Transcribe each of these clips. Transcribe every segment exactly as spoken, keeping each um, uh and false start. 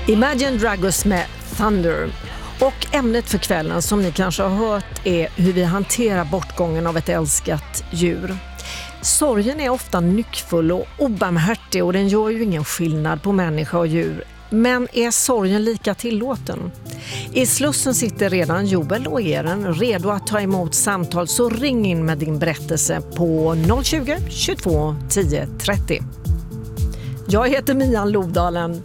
Imagine Dragons med Thunder. Och ämnet för kvällen som ni kanske har hört är hur vi hanterar bortgången av ett älskat djur. Sorgen är ofta nyckfull och obarmhärtig och den gör ju ingen skillnad på människa och djur. Men är sorgen lika tillåten? I Slussen sitter redan Joel och Eren redo att ta emot samtal, så ring in med din berättelse på noll tjugo, tjugotvå, tio, trettio. Jag heter Mian Lodalen.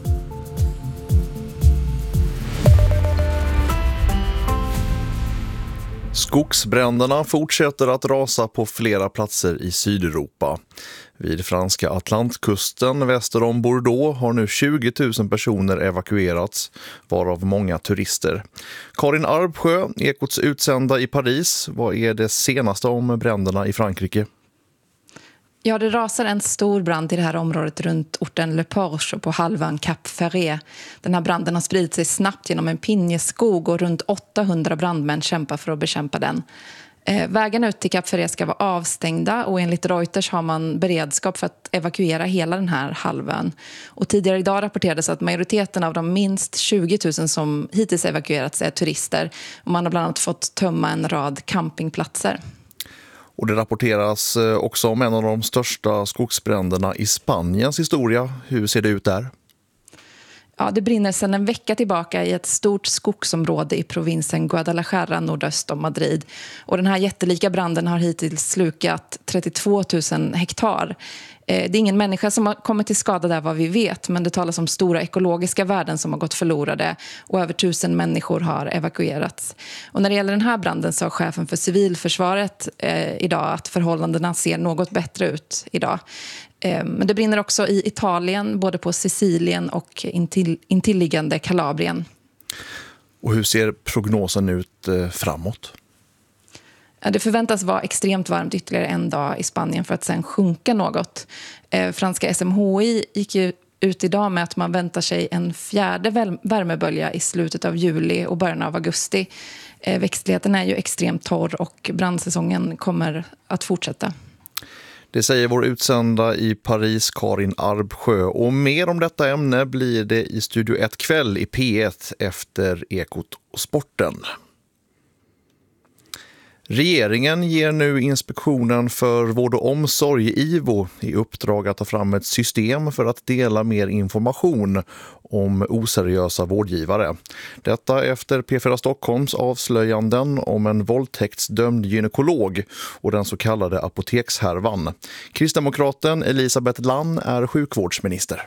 Skogsbränderna fortsätter att rasa på flera platser i Sydeuropa. Vid franska Atlantkusten väster om Bordeaux har nu tjugo tusen personer evakuerats, varav många turister. Karin Arbsjö, Ekots utsända i Paris. Vad är det senaste om bränderna i Frankrike? Ja, det rasar en stor brand i det här området runt orten Le Porche på halvön Cap Ferret. Den här branden har spridit sig snabbt genom en pinjeskog och runt åttahundra brandmän kämpar för att bekämpa den. Eh, vägen ut till Cap Ferret ska vara avstängda och enligt Reuters har man beredskap för att evakuera hela den här halvön. Och tidigare idag rapporterades att majoriteten av de minst tjugo tusen som hittills evakuerats är turister. Och man har bland annat fått tömma en rad campingplatser. Och det rapporteras också om en av de största skogsbränderna i Spaniens historia. Hur ser det ut där? Ja, det brinner sedan en vecka tillbaka i ett stort skogsområde i provinsen Guadalajara nordöst om Madrid. Och den här jättelika branden har hittills slukat trettiotvå tusen hektar. Det är ingen människa som har kommit till skada där vad vi vet, men det talas om stora ekologiska värden som har gått förlorade och över tusen människor har evakuerats. Och när det gäller den här branden så har chefen för civilförsvaret eh, idag att förhållandena ser något bättre ut idag. Eh, men det brinner också i Italien, både på Sicilien och intill, intilliggande Kalabrien. Och hur ser prognosen ut eh, framåt? Det förväntas vara extremt varmt ytterligare en dag i Spanien för att sen sjunka något. Eh, franska S M H I gick ju ut idag med att man väntar sig en fjärde värmebölja i slutet av juli och början av augusti. Eh, växtligheten är ju extremt torr och brandsäsongen kommer att fortsätta. Det säger vår utsända i Paris, Karin Arbsjö. Och mer om detta ämne blir det i Studio ett kväll i P ett efter Ekot och sporten. Regeringen ger nu Inspektionen för vård och omsorg, I V O, i uppdrag att ta fram ett system för att dela mer information om oseriösa vårdgivare. Detta efter P fyra Stockholms avslöjanden om en våldtäktsdömd gynekolog och den så kallade apotekshärvan. Kristdemokraten Elisabeth Lann är sjukvårdsminister.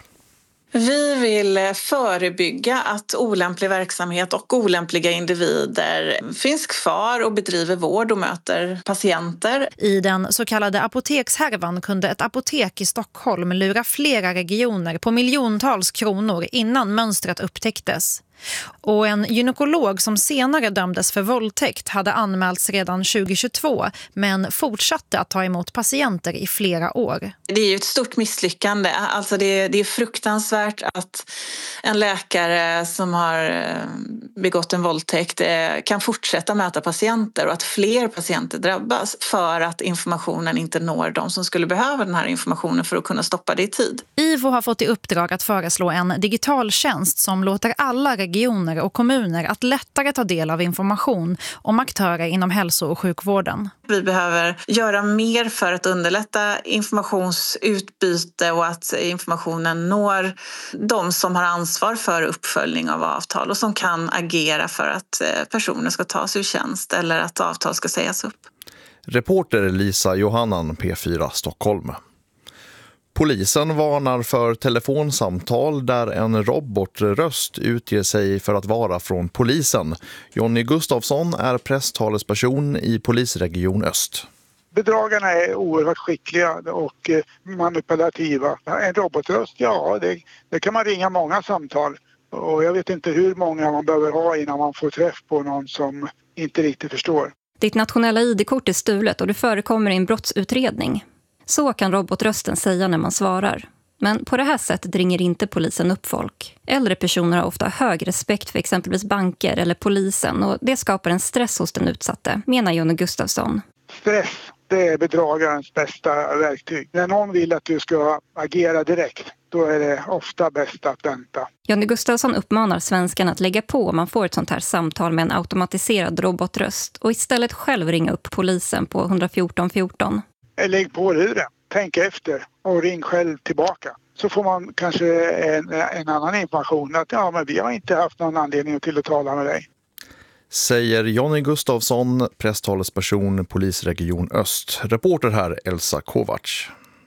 Vi vill förebygga att olämplig verksamhet och olämpliga individer finns kvar och bedriver vård och möter patienter. I den så kallade apotekshärvan kunde ett apotek i Stockholm lura flera regioner på miljontals kronor innan mönstret upptäcktes. Och en gynekolog som senare dömdes för våldtäkt hade anmälts redan tjugohundratjugotvå men fortsatte att ta emot patienter i flera år. Det är ju ett stort misslyckande. Alltså det, är, det är fruktansvärt att en läkare som har begått en våldtäkt kan fortsätta möta patienter och att fler patienter drabbas för att informationen inte når de som skulle behöva den här informationen för att kunna stoppa det i tid. I V O har fått i uppdrag att föreslå en digital tjänst som låter alla regioner och kommuner att lättare ta del av information om aktörer inom hälso- och sjukvården. Vi behöver göra mer för att underlätta informationsutbyte och att informationen når de som har ansvar för uppföljning av avtal och som kan agera för att personer ska tas ur tjänst eller att avtal ska sägas upp. Reporter Lisa Johannan, P fyra Stockholm. Polisen varnar för telefonsamtal där en robotröst utger sig för att vara från polisen. Jonny Gustafsson är presstalesperson i polisregion Öst. Bedragarna är oerhört skickliga och manipulativa. En robotröst, ja, det, det kan man ringa många samtal. Och jag vet inte hur många man behöver ha innan man får träff på någon som inte riktigt förstår. Ditt nationella I D-kort är stulet och du förekommer i en brottsutredning. Så kan robotrösten säga när man svarar. Men på det här sättet ringer inte polisen upp folk. Äldre personer har ofta hög respekt för exempelvis banker eller polisen och det skapar en stress hos den utsatte, menar Jonny Gustafsson. Stress, Det är bedragarens bästa verktyg. När någon vill att du ska agera direkt, då är det ofta bäst att vänta. Johnny Gustafsson uppmanar svenskarna att lägga på om man får ett sånt här samtal med en automatiserad robotröst och istället själv ringa upp polisen på ett ett fyra ett fyra. Lägg på luren, tänk efter och ring själv tillbaka. Så får man kanske en, en annan information att ja, men vi har inte haft någon anledning till att tala med dig. Säger Johnny Gustafsson, presstalesperson, polisregion Öst. Reporter här Elsa Kovacs.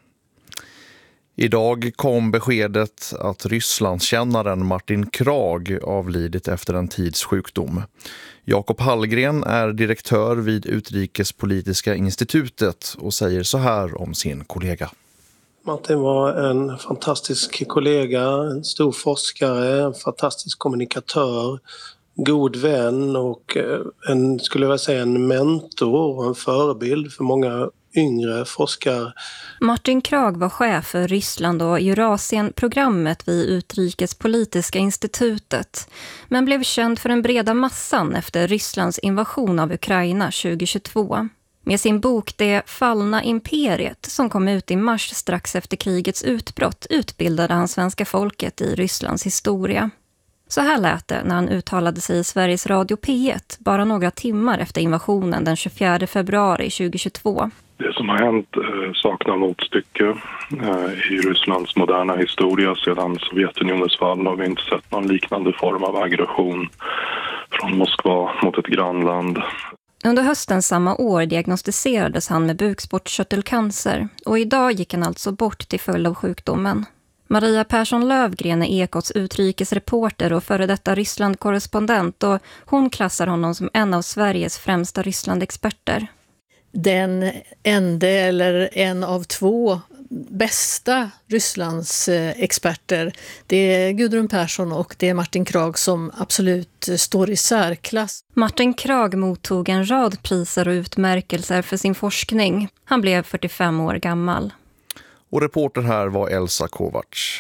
Idag kom beskedet att Rysslandskännaren Martin Krag avlidit efter en tids sjukdom. Jakob Hallgren är direktör vid Utrikespolitiska institutet och säger så här om sin kollega. Martin var en fantastisk kollega, en stor forskare, en fantastisk kommunikatör, god vän och en, skulle jag säga, en mentor och en förebild för många yngre forskare. Martin Krag var chef för Ryssland och Eurasien-programmet vid Utrikespolitiska institutet, men blev känd för den breda massan efter Rysslands invasion av Ukraina tjugohundratjugotvå. Med sin bok Det fallna imperiet, som kom ut i mars strax efter krigets utbrott, utbildade han svenska folket i Rysslands historia. Så här lät det när han uttalade sig i Sveriges Radio P ett bara några timmar efter invasionen den tjugofjärde februari tjugohundratjugotvå. Det som har hänt eh, saknar motstycke eh, i Rysslands moderna historia. Sedan Sovjetunionens fall har vi inte sett någon liknande form av aggression från Moskva mot ett grannland. Under hösten samma år diagnostiserades han med bukspottkörtelcancer och idag gick han alltså bort till följd av sjukdomen. Maria Persson Lövgren är Ekots utrikesreporter och före detta Ryssland-korrespondent och hon klassar honom som en av Sveriges främsta Ryssland-experter. Den enda eller en av två bästa Rysslands experter, det är Gudrun Persson och det är Martin Krag som absolut står i särklass. Martin Krag mottog en rad priser och utmärkelser för sin forskning. Han blev fyrtiofem år gammal. Och reporter här var Elsa Kovacs.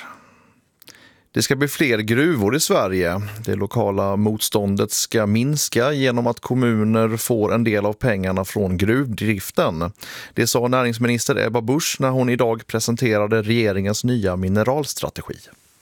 Det ska bli fler gruvor i Sverige. Det lokala motståndet ska minska genom att kommuner får en del av pengarna från gruvdriften. Det sa näringsminister Ebba Busch när hon idag presenterade regeringens nya mineralstrategi.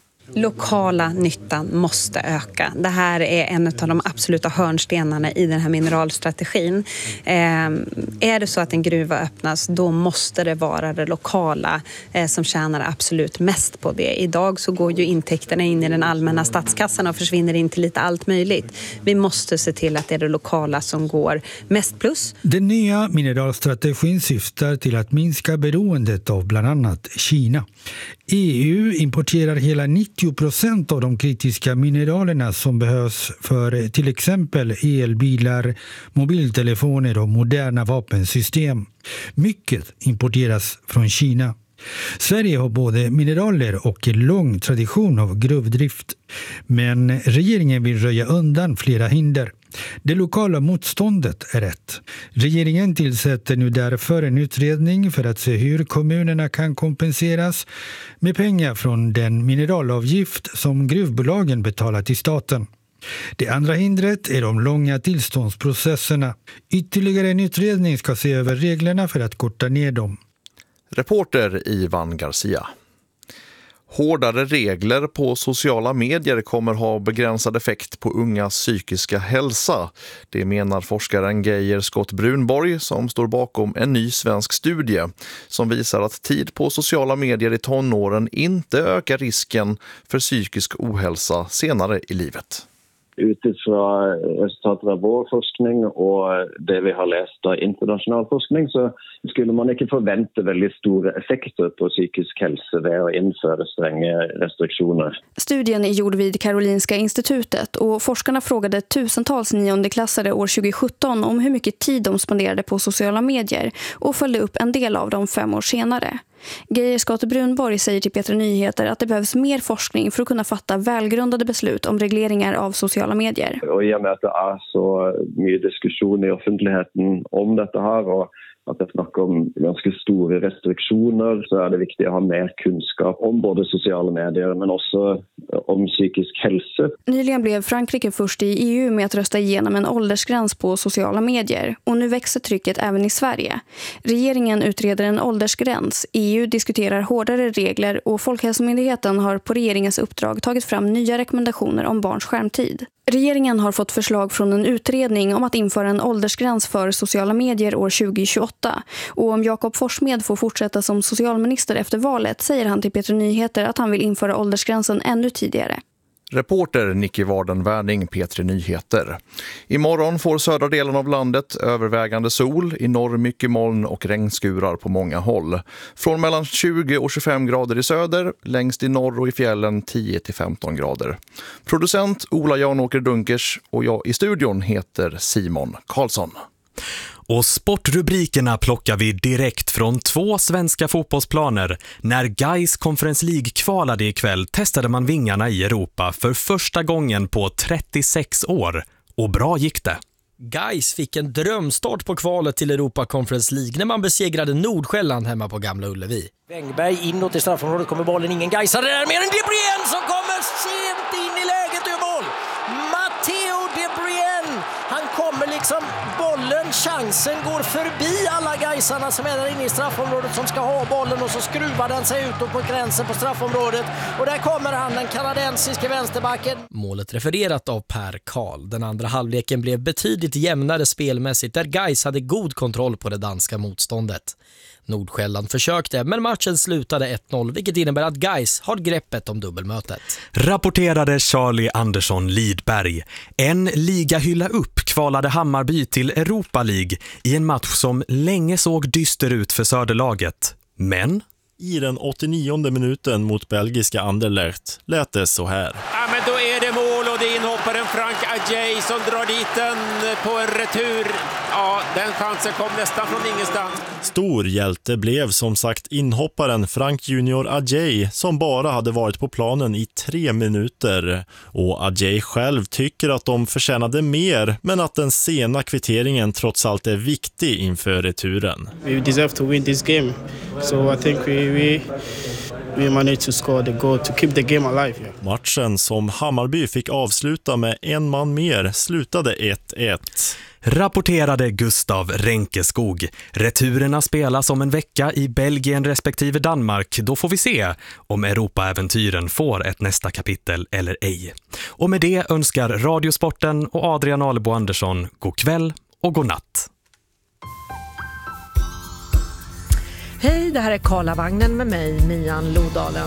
Lokala nyttan måste öka. Det här är en av de absoluta hörnstenarna i den här mineralstrategin. Eh, är det så att en gruva öppnas, då måste det vara det lokala eh, som tjänar absolut mest på det. Idag så går ju intäkterna in i den allmänna statskassan och försvinner in till lite allt möjligt. Vi måste se till att det är det lokala som går mest plus. Den nya mineralstrategin syftar till att minska beroendet av bland annat Kina. E U importerar hela nittio procent av de kritiska mineralerna som behövs för till exempel elbilar, mobiltelefoner och moderna vapensystem. Mycket importeras från Kina. Sverige har både mineraler och en lång tradition av gruvdrift. Men regeringen vill röja undan flera hinder. Det lokala motståndet är rätt. Regeringen tillsätter nu därför en utredning för att se hur kommunerna kan kompenseras med pengar från den mineralavgift som gruvbolagen betalar till staten. Det andra hindret är de långa tillståndsprocesserna. Ytterligare en utredning ska se över reglerna för att korta ner dem. Reporter Ivan Garcia. Hårdare regler på sociala medier kommer ha begränsad effekt på ungas psykiska hälsa. Det menar forskaren Geir Scott Brunborg som står bakom en ny svensk studie som visar att tid på sociala medier i tonåren inte ökar risken för psykisk ohälsa senare i livet. Utifrån resultatet av vår forskning och det vi har läst av internationell forskning så skulle man inte förvänta väldigt stora effekter på psykisk hälsa ved att införa stränga restriktioner. Studien är gjord vid Karolinska institutet och forskarna frågade tusentals niondeklassare år tjugosjutton om hur mycket tid de spenderade på sociala medier och följde upp en del av dem fem år senare. Geir Scott Brunborg säger till P tre Nyheter att det behövs mer forskning för att kunna fatta välgrundade beslut om regleringar av sociala medier. Och i och med att det är så mycket diskussion i offentligheten om detta här och att det snackar om ganska stora restriktioner så är det viktigt att ha mer kunskap om både sociala medier men också om psykisk hälsa. Nyligen blev Frankrike först i E U med att rösta igenom en åldersgräns på sociala medier. Och nu växer trycket även i Sverige. Regeringen utreder en åldersgräns. E U diskuterar hårdare regler och Folkhälsomyndigheten har på regeringens uppdrag tagit fram nya rekommendationer om barns skärmtid. Regeringen har fått förslag från en utredning om att införa en åldersgräns för sociala medier år tjugo tjugoåtta. Och om Jakob Forssmed får fortsätta som socialminister efter valet säger han till P tre Nyheter att han vill införa åldersgränsen ännu tidigare. Reporter Nicky Varden-Värning, P tre Nyheter. Imorgon får södra delen av landet övervägande sol, i norr mycket moln och regnskurar på många håll. Från mellan tjugo och tjugofem grader i söder, längst i norr och i fjällen tio till femton grader. Producent Ola Janåker Dunkers och jag i studion heter Simon Karlsson. Och sportrubrikerna plockar vi direkt från två svenska fotbollsplaner. När Gais Conference League kvalade ikväll testade man vingarna i Europa för första gången på trettiosex år. Och bra gick det. Gais fick en drömstart på kvalet till Europa Conference League när man besegrade Nordsjälland hemma på Gamla Ullevi. Wängberg inåt i straffområdet, kommer bollen, ingen Gaisare där, mer än De Bruyne som kommer sent in i läget ur mål. Matteo De Bruyne, han kommer liksom, bollen, chansen går förbi alla Gaisarna som är där inne i straffområdet som ska ha bollen och så skruvar den sig utåt mot gränsen på straffområdet. Och där kommer han, den kanadensiska vänsterbacken. Målet refererat av Per Karl. Den andra halvleken blev betydligt jämnare spelmässigt där Gais hade god kontroll på det danska motståndet. Nordsjälland försökte, men matchen slutade ett noll, vilket innebär att Gais har greppet om dubbelmötet. Rapporterade Charlie Andersson Lidberg. En ligahylla upp kvalade Hammarby till Europa League i en match som länge såg dyster ut för söderlaget. Men i den åttionionde minuten mot belgiska Anderlecht lät det så här. Ja, men då är det mål och det är inhopparen Frank Adjei som drar dit den på en retur. Ja, den chansen kom nästan från ingenstans. Stor hjälte blev som sagt inhopparen Frank Junior Adjei som bara hade varit på planen i tre minuter. Och Adjei själv tycker att de förtjänade mer, men att den sena kvitteringen trots allt är viktig inför returen. We deserve to win this game, so I think we we we managed to score the goal to keep the game alive. Yeah. Matchen som Hammarby fick avsluta med en man mer slutade ett ett. Rapporterade Gustav Ränkeskog. Returerna spelas om en vecka i Belgien respektive Danmark. Då får vi se om Europaäventyren får ett nästa kapitel eller ej. Och med det önskar Radiosporten och Adrian Alebo Andersson god kväll och god natt. Hej, det här är Karlavagnen med mig, Mian Lodalen.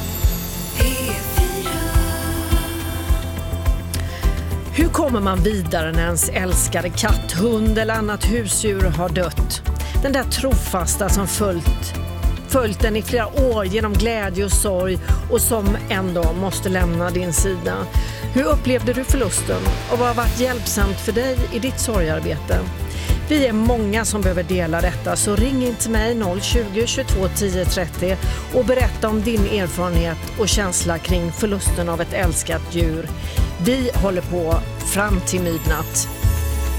Hur kommer man vidare när ens älskade katt, hund eller annat husdjur har dött? Den där trofasta som följt, följt den i flera år genom glädje och sorg och som ändå måste lämna din sida. Hur upplevde du förlusten och vad har varit hjälpsamt för dig i ditt sorgarbete? Vi är många som behöver dela detta, så ring in till mig noll tjugo, tjugotvå, tio, trettio och berätta om din erfarenhet och känsla kring förlusten av ett älskat djur. Vi håller på fram till midnatt.